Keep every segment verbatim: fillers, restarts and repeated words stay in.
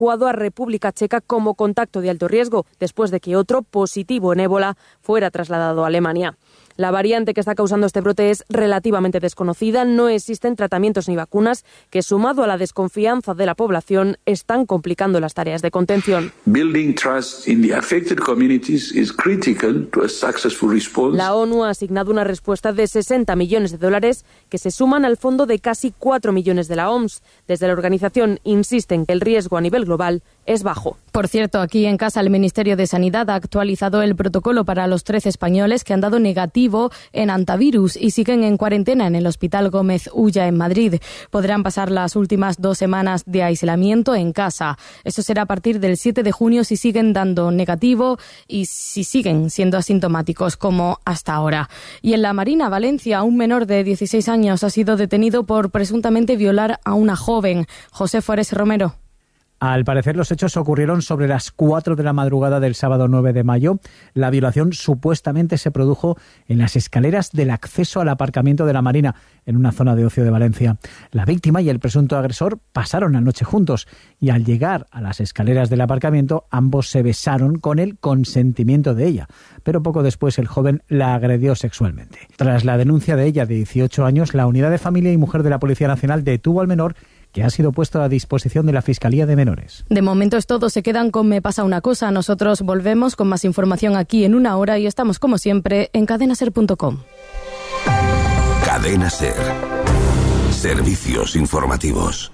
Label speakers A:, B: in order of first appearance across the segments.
A: evacuado a República Checa como contacto de alto riesgo, después de que otro positivo en ébola fuera trasladado a Alemania. La variante que está causando este brote es relativamente desconocida, no existen tratamientos ni vacunas que, sumado a la desconfianza de la población, están complicando las tareas de contención.
B: Building trust in the affected communities is critical to a successful response.
A: La ONU ha asignado una respuesta de sesenta millones de dólares que se suman al fondo de casi cuatro millones de la O M S. Desde la organización insisten que el riesgo a nivel global es bajo.
C: Por cierto, aquí en casa el Ministerio de Sanidad ha actualizado el protocolo para los trece españoles que han dado negativo en antivirus y siguen en cuarentena en el Hospital Gómez Ulla en Madrid. Podrán pasar las últimas dos semanas de aislamiento en casa. Eso será a partir del siete de junio si siguen dando negativo y si siguen siendo asintomáticos como hasta ahora. Y en la Marina, Valencia, un menor de dieciséis años ha sido detenido por presuntamente violar a una joven. José Forés Romero.
D: Al parecer, los hechos ocurrieron sobre las cuatro de la madrugada del sábado nueve de mayo. La violación supuestamente se produjo en las escaleras del acceso al aparcamiento de la Marina, en una zona de ocio de Valencia. La víctima y el presunto agresor pasaron la noche juntos y al llegar a las escaleras del aparcamiento, ambos se besaron con el consentimiento de ella. Pero poco después el joven la agredió sexualmente. Tras la denuncia de ella de dieciocho años, la Unidad de Familia y Mujer de la Policía Nacional detuvo al menor, que ha sido puesto a disposición de la Fiscalía de Menores.
C: De momento es todo, se quedan con Me pasa una cosa. Nosotros volvemos con más información aquí en una hora y estamos como siempre en cadena ser punto com.
E: Cadena Ser. Servicios informativos.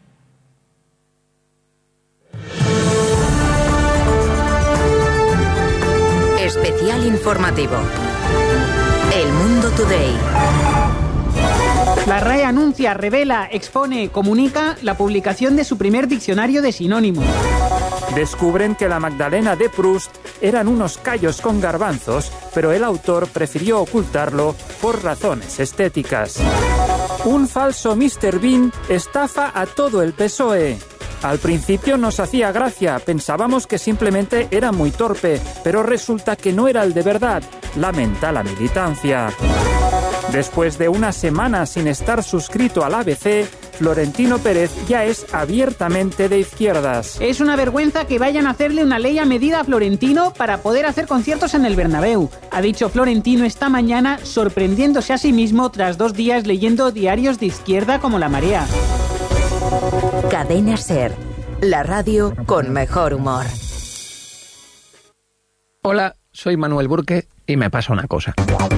F: Especial informativo. El Mundo Today.
G: La R A E anuncia, revela, expone, comunica la publicación de su primer diccionario de sinónimos.
H: Descubren que la Magdalena de Proust eran unos callos con garbanzos, pero el autor prefirió ocultarlo por razones estéticas. Un falso míster Bean estafa a todo el P S O E. Al principio nos hacía gracia, pensábamos que simplemente era muy torpe, pero resulta que no era el de verdad, lamenta la militancia. Después de una semana sin estar suscrito al A B C, Florentino Pérez ya es abiertamente de izquierdas.
G: Es una vergüenza que vayan a hacerle una ley a medida a Florentino para poder hacer conciertos en el Bernabéu, ha dicho Florentino esta mañana, sorprendiéndose a sí mismo tras dos días leyendo diarios de izquierda como La Marea.
F: Cadena Ser, la radio con mejor humor.
I: Hola, soy Manuel Burke y me pasa una cosa.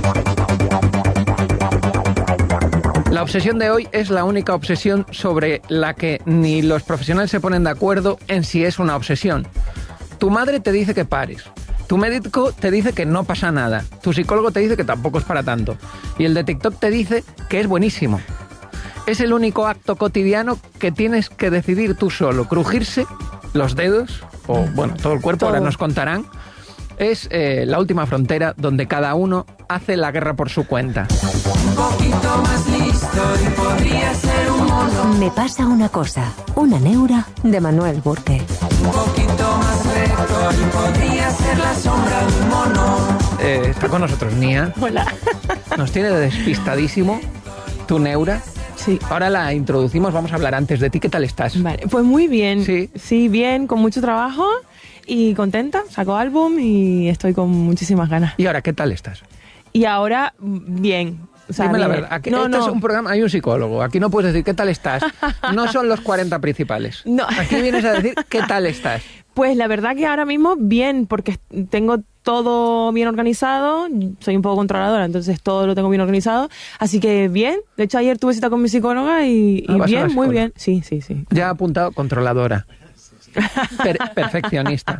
I: La obsesión de hoy es la única obsesión sobre la que ni los profesionales se ponen de acuerdo en si es una obsesión. Tu madre te dice que pares. Tu médico te dice que no pasa nada. Tu psicólogo te dice que tampoco es para tanto. Y el de TikTok te dice que es buenísimo. Es el único acto cotidiano que tienes que decidir tú solo. Crujirse los dedos, o bueno, todo el cuerpo, todo. Ahora nos contarán. Es eh, la última frontera donde cada uno hace la guerra por su cuenta.
J: Un poquito más listo y podría ser un mono.
F: Me pasa una cosa, una neura de Manuel Burke.
J: Un poquito más recto y podría ser la sombra de un mono.
I: Eh, está con nosotros Nia.
K: Hola.
I: Nos tiene despistadísimo tu neura.
K: Sí.
I: Ahora la introducimos, vamos a hablar antes de ti. ¿Qué tal estás?
K: Vale, pues muy bien.
I: Sí.
K: Sí, bien, con mucho trabajo y contenta. Saco álbum y estoy con muchísimas ganas.
I: ¿Y ahora qué tal estás?
K: Y ahora, bien. O sea,
I: dime la
K: bien.
I: verdad. Aquí,
K: no,
I: este
K: no.
I: es un programa, hay un psicólogo. Aquí no puedes decir qué tal estás. No son los cuarenta principales.
K: No.
I: Aquí vienes a decir qué tal estás.
K: Pues la verdad que ahora mismo bien, porque tengo todo bien organizado, soy un poco controladora, entonces todo lo tengo bien organizado, así que bien. De hecho ayer tuve cita con mi psicóloga y, y
I: Ah,
K: bien, muy bien. Sí, sí, sí.
I: Ya ha apuntado controladora. Per- perfeccionista.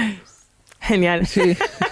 K: Genial.
I: Sí.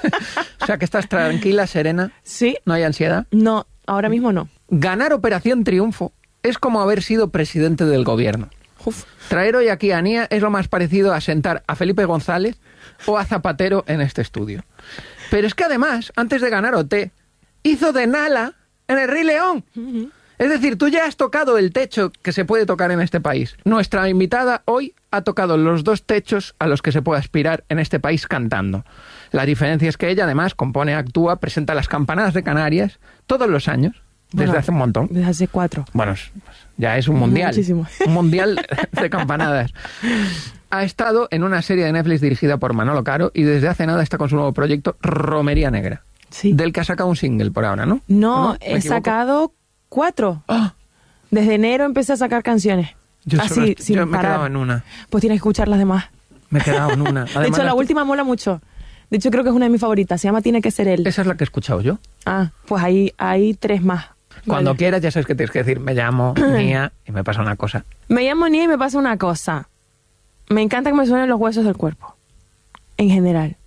I: O sea que estás tranquila, serena.
K: Sí.
I: ¿No hay ansiedad?
K: No, ahora mismo no.
I: Ganar Operación Triunfo es como haber sido presidente del gobierno. Uf. Traer hoy aquí a Nia es lo más parecido a sentar a Felipe González o a Zapatero en este estudio. Pero es que además, antes de ganar O T, hizo de Nala en el Rey León. Uh-huh. Es decir, tú ya has tocado el techo que se puede tocar en este país. Nuestra invitada hoy ha tocado los dos techos a los que se puede aspirar en este país cantando. La diferencia es que ella además compone, actúa, presenta las campanadas de Canarias todos los años. Desde bueno, hace un montón.
K: Desde hace cuatro.
I: Bueno, ya es un mundial.
K: Muchísimo.
I: Un mundial de campanadas. ha estado en una serie de Netflix dirigida por Manolo Caro y desde hace nada está con su nuevo proyecto Romería Negra.
K: Sí.
I: Del que ha sacado un single por ahora, ¿no?
K: No,
I: ¿No? ¿Me
K: he
I: equivoco?
K: sacado cuatro.
I: ¡Ah!
K: Desde enero empecé a sacar canciones.
I: Yo,
K: Así,
I: solo est-
K: sin
I: yo me he
K: parar.
I: quedado en una.
K: Pues tienes que escuchar las demás.
I: Me he quedado en una.
K: De
I: Además,
K: hecho, la
I: las-
K: última mola mucho. De hecho, creo que es una de mis favoritas. Se llama Tiene que ser él.
I: Esa es la que he escuchado yo.
K: Ah, pues ahí hay tres más.
I: Cuando
K: Vale.
I: quieras ya sabes que tienes que decir, me llamo Nia y me pasa una cosa.
K: Me llamo Nia y me pasa una cosa. Me encanta que me suenen los huesos del cuerpo. En general.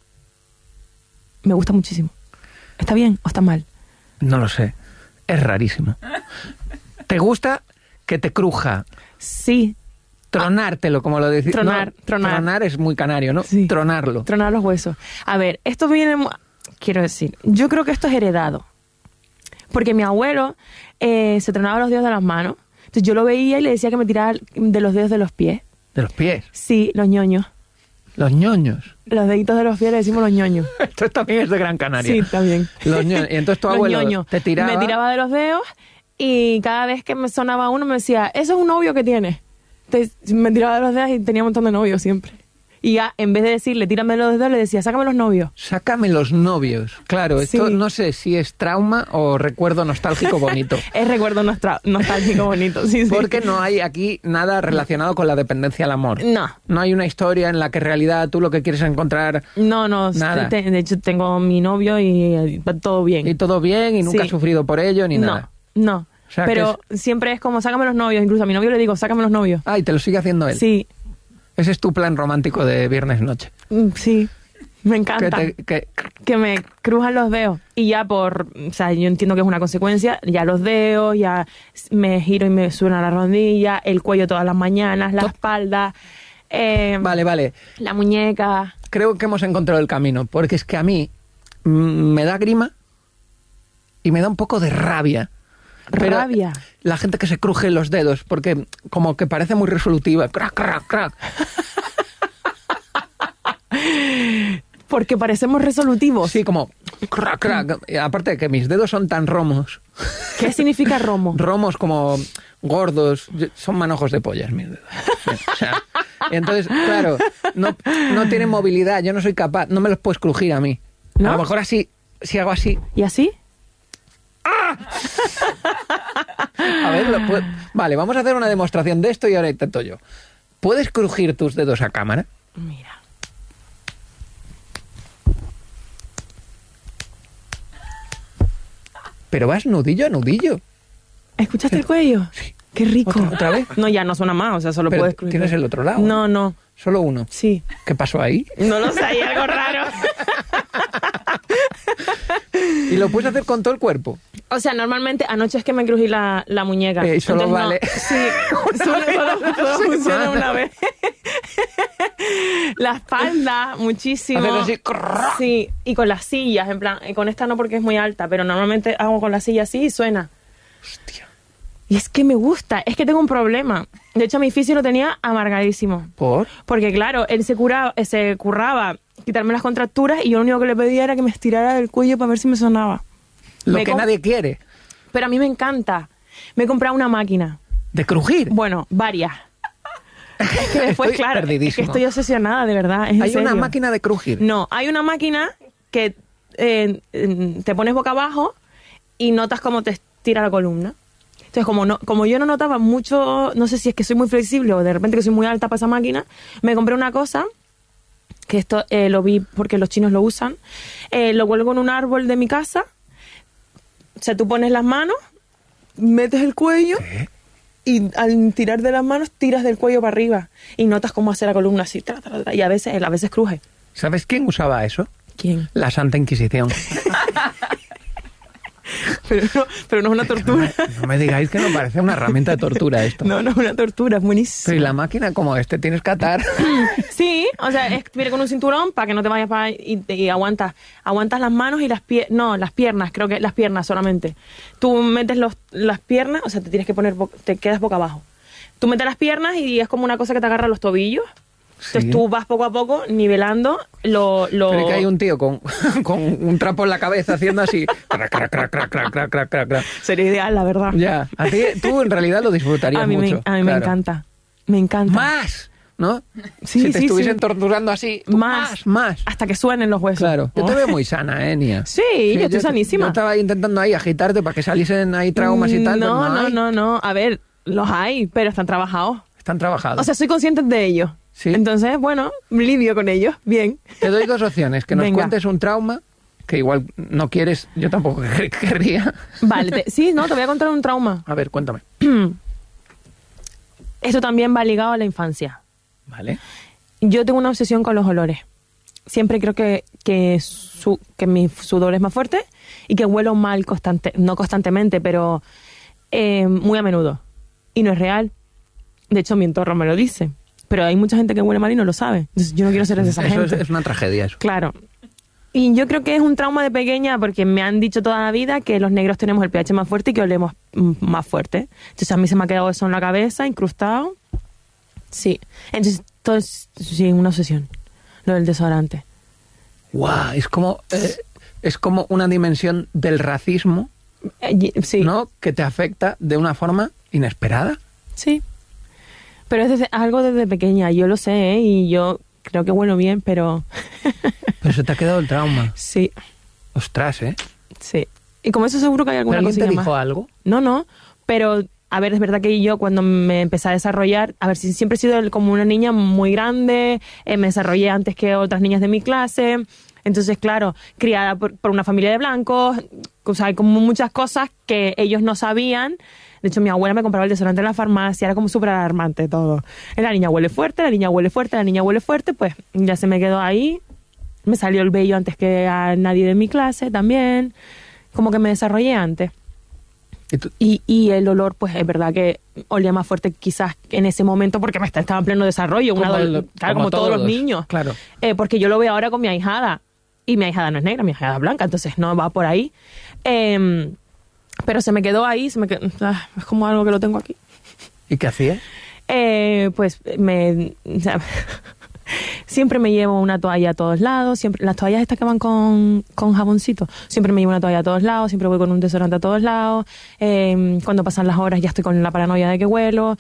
K: Me gusta muchísimo. ¿Está bien o está mal?
I: No lo sé. Es rarísimo. ¿Te gusta que te cruja?
K: Sí.
I: Tronártelo, como lo decís.
K: Tronar,
I: No,
K: tronar.
I: Tronar es muy canario, ¿no?
K: Sí.
I: Tronarlo.
K: Tronar los huesos. A ver, esto viene... mu- Quiero decir, yo creo que esto es heredado. Porque mi abuelo eh, se tronaba los dedos de las manos. Entonces yo lo veía y le decía que me tirara de los dedos de los pies.
I: De los pies.
K: Sí, los ñoños.
I: Los ñoños.
K: Los deditos de los pies le decimos los ñoños.
I: Esto también es de Gran Canaria.
K: Sí, también.
I: Los ñoños. Y entonces tu
K: Los
I: abuelo
K: ñoños.
I: te tiraba...
K: Me tiraba de los dedos y cada vez que me sonaba uno me decía, eso es un novio que tiene. Entonces me tiraba de los dedos y tenía un montón de novios siempre. Y ya, en vez de decirle, tírame los dedos, le decía, sácame los novios.
I: Sácame los novios. Claro, esto
K: Sí.
I: no sé si es trauma o recuerdo nostálgico bonito.
K: Es recuerdo nostra- nostálgico bonito, sí, sí.
I: Porque no hay aquí nada relacionado con la dependencia al amor.
K: No.
I: No hay una historia en la que en realidad tú lo que quieres encontrar...
K: No, no,
I: Nada.
K: te- de hecho tengo mi novio y eh, va todo bien.
I: Y todo bien y nunca
K: Sí.
I: has sufrido por ello ni
K: no,
I: nada.
K: no.
I: O sea,
K: Pero siempre es como, sácame los novios. Incluso a mi novio le digo, sácame los novios.
I: Ah, y te lo sigue haciendo él.
K: Sí,
I: Ese es tu plan romántico de viernes noche.
K: mm, sí. Me encanta.
I: Que te- que-
K: que me crujan los dedos. Y ya por, o sea, yo entiendo que es una consecuencia, ya los dedos, ya me giro y me suena la rodilla, el cuello todas las mañanas, la
I: Top.
K: espalda, eh,
I: Vale, vale.
K: la muñeca.
I: Creo que hemos encontrado el camino, porque es que a mí mm, me da grima y me da un poco de rabia. Pero
K: Rabia.
I: la gente que se cruje los dedos, porque como que parece muy resolutiva. Crac, crack, crack.
K: Porque parecemos resolutivos.
I: Sí, como crack, crack. Y aparte de que mis dedos son tan romos.
K: ¿Qué significa romo?
I: Romos como gordos. Yo- Son manojos de pollas mis dedos. Sí, o sea, y entonces, claro, no, no tienen movilidad. Yo no soy capaz. No me los puedes crujir a mí.
K: ¿No?
I: A lo mejor así, si hago así.
K: ¿Y así?
I: A ver, lo pu- vale, vamos a hacer una demostración de esto y ahora intento yo. ¿Puedes crujir tus dedos a cámara?
K: Mira.
I: Pero vas nudillo a nudillo.
K: ¿Escuchaste el cuello?
I: Sí.
K: Qué rico.
I: ¿Otra, otra vez?
K: No, ya no suena más, o sea, solo
I: Pero
K: puedes crujir.
I: tienes el otro lado.
K: No, no.
I: Solo uno.
K: Sí.
I: ¿Qué pasó ahí?
K: No lo sé, hay algo raro.
I: Y lo puedes hacer con todo el cuerpo.
K: O sea, normalmente anoche es que me crují la, la muñeca.
I: Eh, solo
K: Entonces,
I: vale.
K: no, sí, solo, solo- solo
I: Sí,
K: funciona
I: nada.
K: una vez. La espalda, muchísimo.
I: Haces así, crrrr.
K: Sí, y con las sillas, en plan, y con esta no porque es muy alta, pero normalmente hago con la silla así y suena.
I: Hostia.
K: Y es que me gusta, es que tengo un problema. De hecho, mi fisio lo tenía amargadísimo.
I: ¿Por?
K: Porque claro, él se, curaba, eh, se curraba quitarme las contracturas y yo lo único que le pedía era que me estirara del cuello para ver si me sonaba.
I: Lo
K: Me
I: que
K: com-
I: nadie quiere.
K: Pero a mí me encanta. Me he comprado una máquina.
I: ¿De crujir?
K: Bueno, varias. Es que después,
I: Estoy
K: claro, es que
I: perdidísimo.
K: estoy obsesionada, de verdad. es en
I: Hay una
K: serio.
I: máquina de crujir.
K: No, hay una máquina que eh, eh, te pones boca abajo y notas cómo te estira la columna. Entonces, como no, como yo no notaba mucho, no sé si es que soy muy flexible o de repente que soy muy alta para esa máquina, me compré una cosa, que esto eh, lo vi porque los chinos lo usan, eh, lo cuelgo en un árbol de mi casa, o sea, tú pones las manos, metes el cuello
I: ¿Qué?
K: y al tirar de las manos tiras del cuello para arriba y notas cómo hace la columna así, tra, tra, tra, y a veces, a veces cruje.
I: ¿Sabes quién usaba eso?
K: ¿Quién?
I: La Santa Inquisición.
K: Pero no, pero no es una tortura.
I: No me digáis que no parece una herramienta de tortura esto.
K: No, no es una tortura, es buenísimo.
I: Pero y la máquina como este tienes que atar.
K: Sí, o sea, es, viene con un cinturón para que no te vayas para y, y aguantas, aguantas las manos y las piernas, no, las piernas, creo que las piernas solamente. Tú metes los, las piernas, o sea, te tienes que poner, bo- te quedas boca abajo. Tú metes las piernas y es como una cosa que te agarra los tobillos. Entonces
I: Sí.
K: tú vas poco a poco nivelando lo... lo...
I: Pero que hay un tío con, con un trapo en la cabeza haciendo así. Crac, crac, crac, crac, crac, crac, crac, crac, crac.
K: Sería ideal, la verdad.
I: Ya. A ti, tú en realidad lo disfrutarías
K: a mí,
I: mucho.
K: me, a mí me
I: claro.
K: encanta. Me encanta.
I: Más. ¿no?
K: Sí,
I: si te
K: sí,
I: estuviesen
K: sí.
I: torturando así, tú, más, más, más.
K: Hasta que suenen los huesos.
I: Claro. Yo
K: Oh.
I: te veo muy sana, ¿eh, Nia?
K: Sí, yo estoy sanísima.
I: Yo estaba ahí intentando ahí agitarte para que saliesen ahí traumas y tal,
K: No,
I: pero no
K: no,
I: hay.
K: no, no. A ver, los hay, pero están trabajados.
I: Están trabajados.
K: O sea, soy consciente de ellos.
I: Sí.
K: Entonces, bueno, lidio con ellos. Bien.
I: Te doy dos opciones. Que nos
K: Venga.
I: cuentes un trauma, que igual no quieres, yo tampoco querría.
K: Vale, te- sí, no, te voy a contar un trauma.
I: A ver, cuéntame.
K: Esto también va ligado a la infancia.
I: Vale.
K: Yo tengo una obsesión con los olores. Siempre creo que, que, su- que mi sudor es más fuerte y que huelo mal constante, no constantemente, pero eh, muy a menudo. Y no es real. De hecho, mi entorno me lo dice. Pero hay mucha gente que huele mal y no lo sabe. Entonces, yo no quiero ser de esa
I: Eso es,
K: gente.
I: es una tragedia eso.
K: Claro. Y yo creo que es un trauma de pequeña porque me han dicho toda la vida que los negros tenemos el pH más fuerte y que olemos mm, más fuerte. Entonces a mí se me ha quedado eso en la cabeza, incrustado. Sí. Entonces, todo es sí, una obsesión. Lo del desodorante.
I: Guau, es como eh, es como una dimensión del racismo,
K: Eh, y- sí.
I: ¿no? Que te afecta de una forma inesperada.
K: Sí. Pero es desde- algo desde pequeña, yo lo sé, ¿eh? Y yo creo que huelo bien, pero...
I: Pero se te ha quedado el trauma.
K: Sí,
I: Ostras, ¿eh?
K: sí. Y como eso seguro que hay
I: ¿Pero
K: alguna
I: alguien te
K: cosilla
I: dijo
K: más.
I: algo?
K: No, no, pero a ver, es verdad que yo cuando me empecé a desarrollar, a ver, si siempre he sido el- como una niña muy grande, eh, me desarrollé antes que otras niñas de mi clase, entonces claro, criada por, por una familia de blancos, o sea, hay como muchas cosas que ellos no sabían. De hecho, mi abuela me compraba el desodorante en la farmacia, era como súper alarmante todo. La niña huele fuerte, la niña huele fuerte, la niña huele fuerte, pues ya se me quedó ahí. Me salió el vello antes que a nadie de mi clase también. Como que me desarrollé antes.
I: ¿Y tú?
K: Y, y el olor, pues es verdad que olía más fuerte quizás en ese momento porque me está- estaba en pleno desarrollo, una
I: Como
K: adol-
I: el-
K: claro,
I: como
K: como todos los
I: todos,
K: niños.
I: claro.
K: Eh, porque yo lo veo ahora con mi ahijada. Y mi ahijada no es negra, mi ahijada es blanca, entonces no va por ahí. Eh, pero se me quedó ahí, se me quedó, ah, es como algo que lo tengo aquí.
I: ¿Y qué hacías?
K: Eh, pues me... o sea, siempre me llevo una toalla a todos lados, siempre las toallas estas que van con, con jaboncito, siempre me llevo una toalla a todos lados, siempre voy con un desodorante a todos lados, eh, cuando pasan las horas ya estoy con la paranoia de que huelo,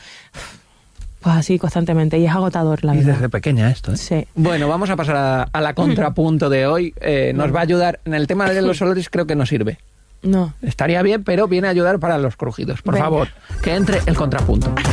K: pues así constantemente, y es agotador, la
I: Y
K: verdad.
I: desde pequeña esto, ¿eh?
K: Sí.
I: Bueno, vamos a pasar a, a la contrapunto de hoy. Eh, nos va a ayudar en el tema de los olores, creo que no sirve.
K: No.
I: Estaría bien, pero viene a ayudar para los crujidos. Por
K: Venga.
I: favor, que entre el contrapunto.